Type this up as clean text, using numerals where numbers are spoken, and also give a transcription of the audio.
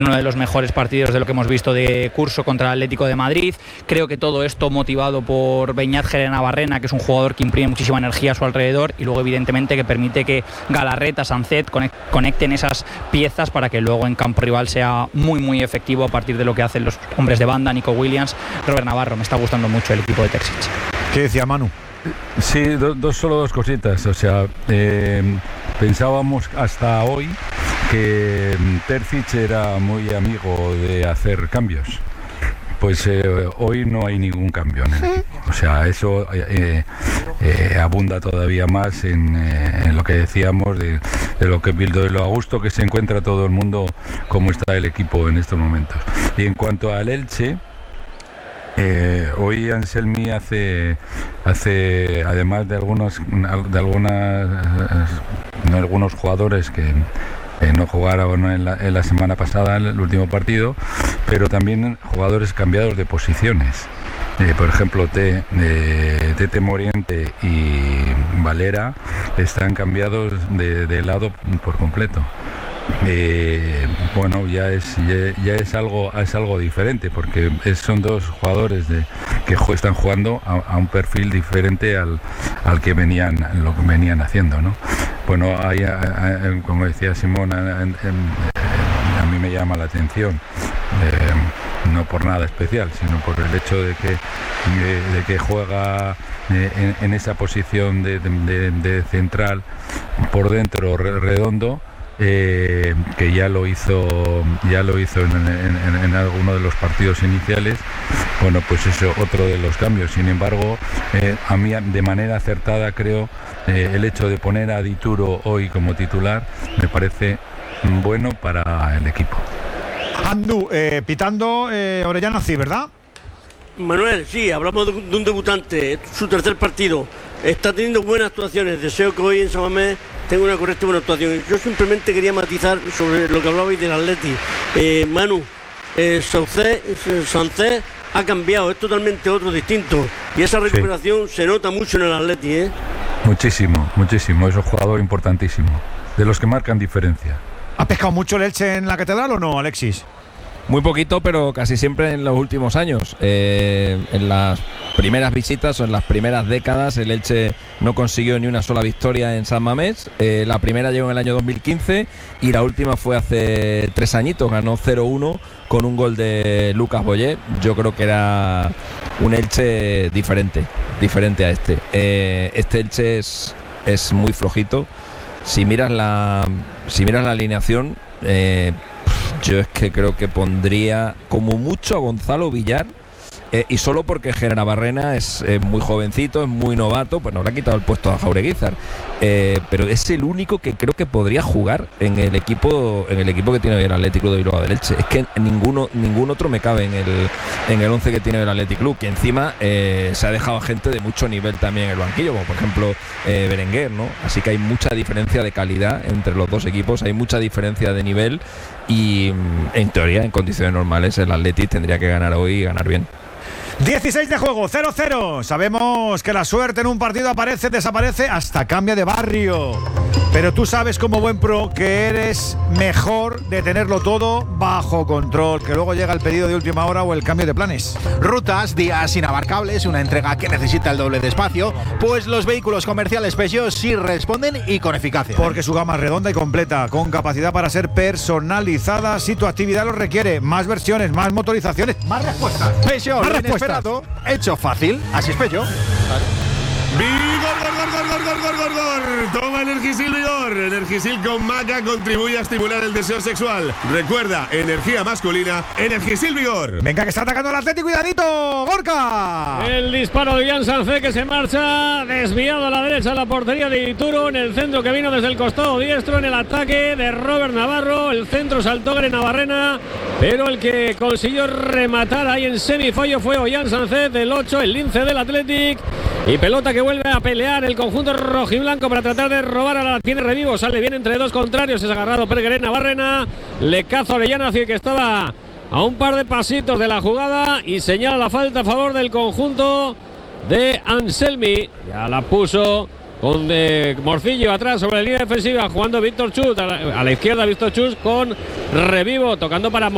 uno de los mejores partidos de lo que hemos visto de curso contra el Atlético de Madrid. Creo que todo esto motivado por Beñat Navarrena, que es un jugador que imprime muchísima energía a su alrededor, y luego evidentemente que permite que Galarreta, Sancet conecten esas piezas para que luego en campo rival sea muy efectivo a partir de lo que hacen los hombres de banda, Nico Williams, Robert Navarro. Me está gustando mucho el equipo de Terzic. ¿Qué decía Manu? Sí, solo dos cositas. O sea, pensábamos hasta hoy que Terzic era muy amigo de hacer cambios. Pues hoy no hay ningún cambio en el equipo. O sea, eso abunda todavía más en lo que decíamos de lo a gusto que se encuentra todo el mundo, cómo está el equipo en estos momentos. Y en cuanto al Elche, hoy Anselmi hace además de algunos jugadores que no jugaron en la semana pasada, en el último partido, pero también jugadores cambiados de posiciones. Por ejemplo, Tete Moriente y Valera están cambiados de lado por completo. Bueno, ya es algo diferente, porque son dos jugadores que están jugando a un perfil diferente al que venían haciendo, ¿no? Bueno, como decía Simón, a mí me llama la atención, no por nada especial, sino por el hecho de que juega en esa posición de central por dentro, Redondo, que ya lo hizo en alguno de los partidos iniciales. Bueno, pues eso, otro de los cambios. Sin embargo, a mí de manera acertada creo el hecho de poner a Dituro hoy como titular me parece bueno para el equipo. Andu, pitando Orellana, sí, ¿verdad? Manuel, sí, hablamos de un debutante, su tercer partido, está teniendo buenas actuaciones. Deseo que hoy en San Mamés tenga una correcta y buena actuación. Yo simplemente quería matizar sobre lo que hablabais del Atleti. Manu, Sancet ha cambiado, es totalmente otro, distinto, y esa recuperación se nota mucho en el Atleti, Muchísimo, es un jugador importantísimo, de los que marcan diferencia. ¿Ha pescado mucho el Elche en la Catedral o no, Alexis? Muy poquito, pero casi siempre en los últimos años. En las primeras visitas o en las primeras décadas el Elche no consiguió ni una sola victoria en San Mamés. La primera llegó en el año 2015 y la última fue hace 3 añitos. Ganó 0-1 con un gol de Lucas Boyé. Yo creo que era un Elche diferente a este. Este Elche es muy flojito. Si miras la alineación, yo es que creo que pondría como mucho a Gonzalo Villar, y solo porque Navarrena es muy jovencito, es muy novato, pues no le ha quitado el puesto a Jaureguizar, pero es el único que creo que podría jugar en el equipo que tiene hoy el Atlético de Bilbao del Elche. Es que ningún otro me cabe en el 11 que tiene el Athletic Club, que encima se ha dejado a gente de mucho nivel también en el banquillo, como por ejemplo Berenguer, ¿no? Así que hay mucha diferencia de calidad entre los dos equipos, hay mucha diferencia de nivel, y en teoría, en condiciones normales, el Athletic tendría que ganar hoy y ganar bien. 16 de juego, 0-0. Sabemos que la suerte en un partido aparece, desaparece, hasta cambia de barrio. Pero tú sabes como buen pro que eres mejor de tenerlo todo bajo control, que luego llega el pedido de última hora o el cambio de planes. Rutas, días inabarcables, una entrega que necesita el doble de espacio, pues los vehículos comerciales Peugeot sí responden y con eficacia. Porque su gama es redonda y completa, con capacidad para ser personalizada si tu actividad lo requiere. Más versiones, más motorizaciones, más respuestas. Peugeot, más respuestas. Hecho fácil, así es Peugeot. ¡Vigor! Toma Energisil Vigor. Energisil con maca contribuye a estimular el deseo sexual. Recuerda, energía masculina, Energisil Vigor. Venga, que está atacando el Atlético, cuidadito, Gorka. El disparo de Jan Sancet, que se marcha desviado a la derecha a la portería de Dituro. En el centro que vino desde el costado diestro, en el ataque de Robert Navarro. El centro saltó Navarrena, pero el que consiguió rematar ahí en semifallo fue Jan Sancet, del 8, el lince del Athletic. Y pelota que vuelve a pelear el conjunto rojiblanco para tratar de robar a la tiene Revivo. Sale bien entre dos contrarios. Es agarrado Perguerén Navarrena. Le caza Orellana, que estaba a un par de pasitos de la jugada y señala la falta a favor del conjunto de Anselmi. Ya la puso con Morcillo atrás sobre la línea defensiva, jugando Víctor Chus. A la izquierda Víctor Chus con Revivo, tocando para